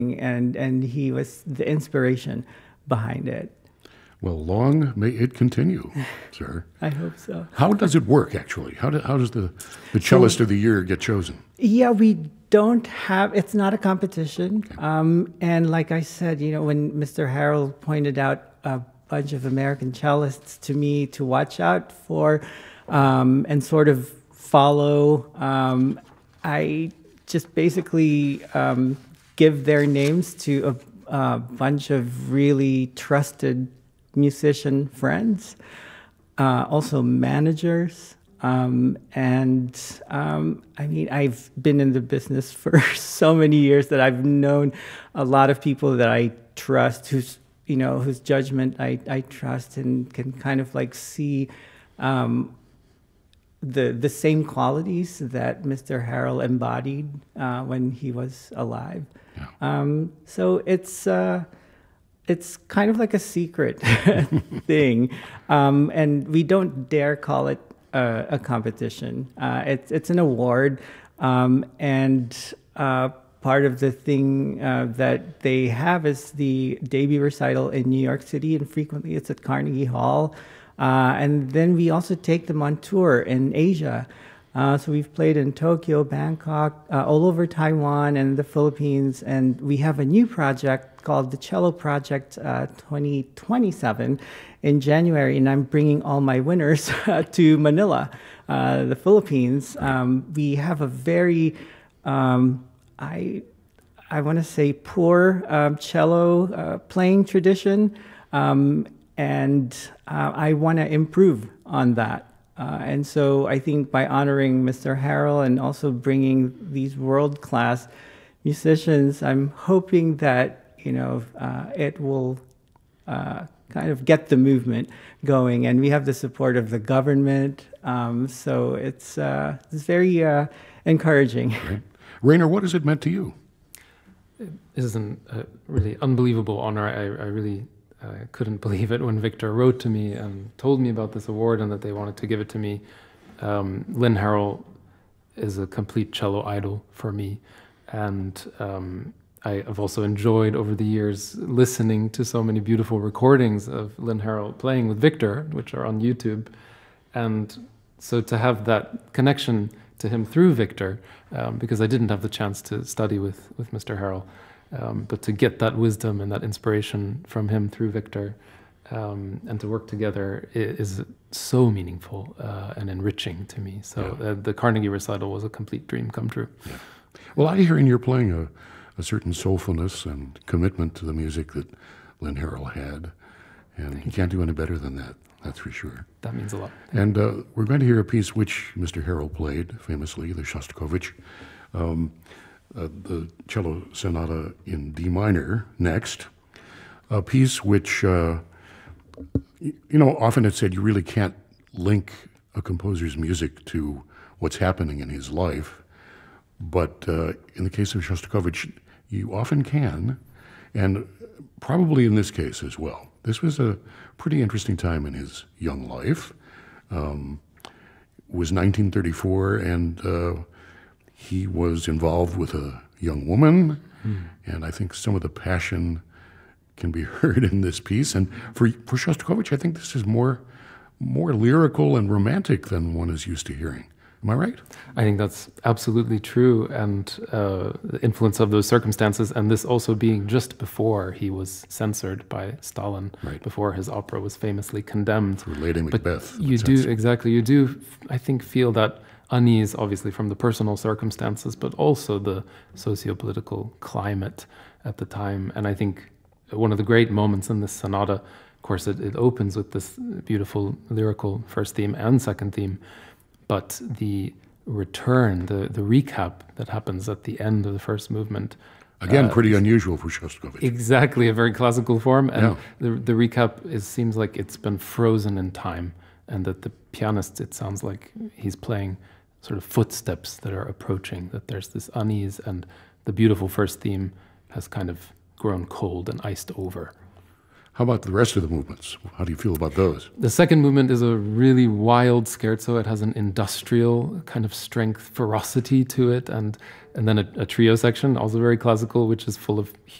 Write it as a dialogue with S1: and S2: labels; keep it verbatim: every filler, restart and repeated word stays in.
S1: and and he was the inspiration behind it.
S2: Well, long may it continue, sir.
S1: I hope so.
S2: How does it work, actually? How, do, how does the, the cellist so, of the year get chosen?
S1: Yeah, we don't have, it's not a competition. Okay. Um, and like I said, you know, when Mister Harrell pointed out a bunch of American cellists to me to watch out for um, and sort of follow, um, I just basically um, give their names to a, a bunch of really trusted musician friends, uh, also managers. Um, and um, I mean, I've been in the business for so many years that I've known a lot of people that I trust, whose, you know, whose judgment I, I trust, and can kind of like see um, the the same qualities that Mister Harrell embodied uh, when he was alive. Yeah. Um, so it's uh, it's kind of like a secret thing, um, and we don't dare call it uh, a competition. Uh, it's it's an award, um, and uh, part of the thing uh, that they have is the debut recital in New York City, and frequently it's at Carnegie Hall. Uh, and then we also take them on tour in Asia. Uh, so we've played in Tokyo, Bangkok, uh, all over Taiwan and the Philippines. And we have a new project called the Cello Project uh, twenty twenty-seven in January. And I'm bringing all my winners to Manila, uh, the Philippines. Um, we have a very, um, I, I want to say, poor um, cello uh, playing tradition. Um, And uh, I want to improve on that. Uh, and so I think by honoring Mister Harrell and also bringing these world-class musicians, I'm hoping that, you know, uh, it will uh, kind of get the movement going. And we have the support of the government. Um, so it's, uh, it's very uh, encouraging.
S2: Right. Rainer, what has it meant to you?
S3: It is a really unbelievable honor. I, I really... I couldn't believe it when Victor wrote to me and told me about this award and that they wanted to give it to me. Um, Lynn Harrell is a complete cello idol for me. And um, I have also enjoyed over the years listening to so many beautiful recordings of Lynn Harrell playing with Victor, which are on YouTube. And so to have that connection to him through Victor, um, because I didn't have the chance to study with, with Mister Harrell, Um, but to get that wisdom and that inspiration from him through Victor um, and to work together is so meaningful uh, and enriching to me. So yeah. uh, the Carnegie recital was a complete dream come true.
S2: Yeah. Well, I hear in your playing a, a certain soulfulness and commitment to the music that Lynn Harrell had, and Thank you can't do any better than that, that's for sure.
S3: That means a lot.
S2: And uh, we're going to hear a piece which Mister Harrell played famously, the Shostakovich. Um, Uh, the cello sonata in D minor next, a piece which, uh, you know, often it's said you really can't link a composer's music to what's happening in his life, but uh, in the case of Shostakovich, you often can, and probably in this case as well. This was a pretty interesting time in his young life. Um, it was nineteen thirty-four, and uh, he was involved with a young woman, mm. and I think some of the passion can be heard in this piece. And for for Shostakovich, I think this is more more lyrical and romantic than one is used to hearing. Am I right?
S3: I think that's absolutely true, and uh, the influence of those circumstances, and this also being just before he was censored by Stalin,
S2: right.
S3: before his opera was famously condemned.
S2: For Lady Macbeth.
S3: But you do, censored. exactly, you do, I think, feel that unease, obviously, from the personal circumstances, but also the socio-political climate at the time. And I think one of the great moments in this sonata, of course, it, it opens with this beautiful lyrical first theme and second theme, but the return, the, the recap that happens at the end of the first movement.
S2: Again,
S3: uh,
S2: pretty unusual for Shostakovich.
S3: Exactly, a very classical form. And
S2: yeah.
S3: the, the recap is, seems like it's been frozen in time, and that the pianist, it sounds like he's playing sort of footsteps that are approaching, that there's this unease, and the beautiful first theme has kind of grown cold and iced over.
S2: How about the rest of the movements? How do you feel about those?
S3: The second movement is a really wild scherzo. It has an industrial kind of strength, ferocity to it, and and then a, a trio section, also very classical, which is full of